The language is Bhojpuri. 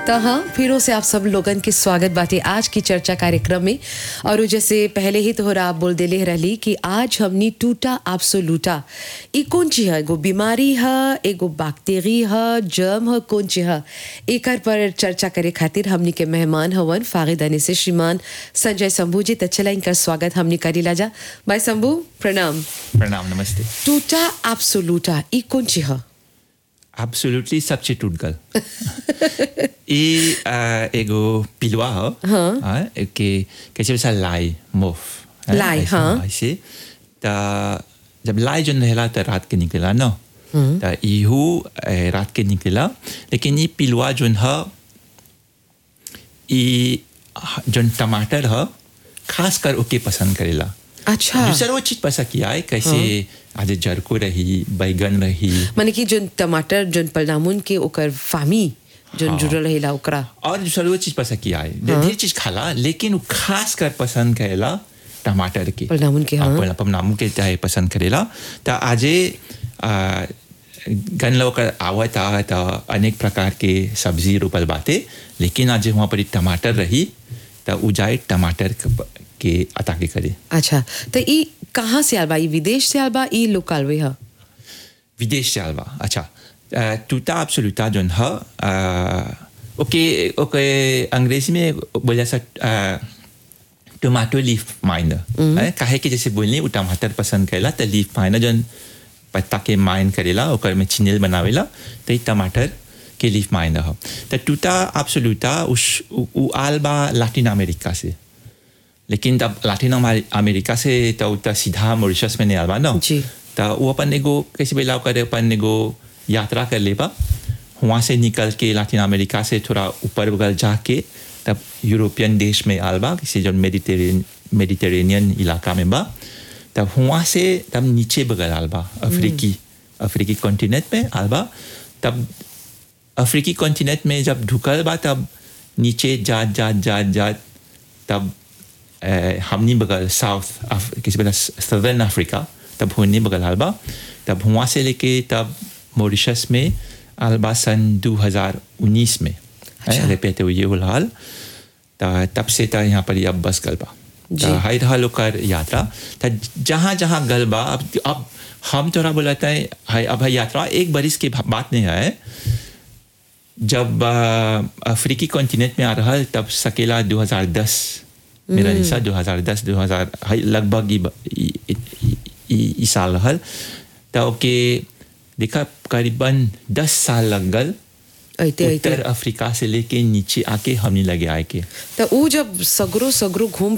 तो हाँ, फिरों से आप सब लोगन के स्वागत बाटे आज की चर्चा कार्यक्रम में। और जैसे पहले ही तोहरा आप बोल देले रहली कि आज हमनी टूटा एब्सोल्यूटा ई कौन चीज है, एगो बीमारी है, एगो बैक्टीरी है, जर्म है, कौन चीज है, एकर पर चर्चा करे खातिर हमनी के मेहमान हवन फागिदानी से श्रीमान संजय शंभू जी। तो चला इनका स्वागत हमनी करीला जा। भाई शंभू प्रणाम। प्रणाम, नमस्ते। टूटा एब्सोल्यूटा ई कौन चीज है? एब्सोल्युटली सबसे टूट गल ये एगो पिलवा हो के कैसे वैसा लाई मोफ लाई, हाँ ऐसे ता जब लाई जो नहला तो रात के निकला ना ता इहू रात के निकला। लेकिन ये पिलवा जो है ये जो टमाटर है खास कर ओके पसंद करेला। अच्छा, दूसरा वो चीज पसंद किया है कैसे आज जरको रही, बैगन रही, माने कि जो टमाटर जो पलनामुन के ओकर फामी जो जुड़ल रहेला ओकरा। और दूसरा वो चीज पसंद किया है, ढेर चीज खाला लेकिन वो खास कर पसंद करेला टमाटर के, पलनामुन के। हाँ, पलनामुन के चाहे पसंद करेला। तो आजे गन लोग आवत आ तो अनेक प्रकार के सब्जी रोपल बाते, लेकिन आज वहाँ पर टमाटर रही तो उ जाए टमाटर के अताके करे। अच्छा, तो ई कहाँ से आल बा? ई विदेश से आल बा, ई लोकल वे है? विदेश से आल बा। अच्छा, टूटा एब्सोल्यूटा जोन है ओके ओके अंग्रेजी में बोला सा टोमेटो लीफ माइनर। काहे कि जैसे बोलने वो टमाटर पसंद करेला तो लीफ माइनर जोन पत्ता के माइन करेला ओकर में चिनेल बनावेला तो ये टमाटर के लीफ माइनर है। तो टूटा एब्सोल्यूटा उ आल बा लैटिन अमेरिका से, लेकिन तब लैटिन अमेरिका से तो सीधा मॉरिशस में नहीं आवा ना जी। तो वो अपन एगो कैसे बेलाव करे, अपन एगो यात्रा कर लेबा वहाँ से निकल के लैटिन अमेरिका से थोड़ा ऊपर बगल जाके तब यूरोपियन देश में आलबा किसी जो मेडिटेरेनियन इलाका में बा। तब वहाँ से तब नीचे बगल आलबा अफ्रीकी कॉन्टिनेंट में आलबा। तब अफ्रीकी कॉन्टिनेंट में जब ढुकल बा तब नीचे जात तब हमनी बगल साउथ किसी बगल सदर्न अफ्रीका तब होने बगल आलबा। तब वहाँ से लेके तब मॉरिशस में आलबा सन 2019 में रिपीट हुई ये हाल। तब से तो यहाँ पर अब बस गलबा हाई रहा लोग कर यात्रा जहाँ जहाँ गलबा। अब हम थोड़ा बोलाता है अब यात्रा एक बरिस की बात नहीं है। जब अफ्रीकी कॉन्टिनेंट में आ रहा तब सकेला 2010 मेरा हिस्सा 2010 लगभग साल हल तो के देखा करीबन 10 साल लग गल उत्तर अफ्रीका से लेके नीचे आके हमने लगे आए के। तो वो जब सगरो घूम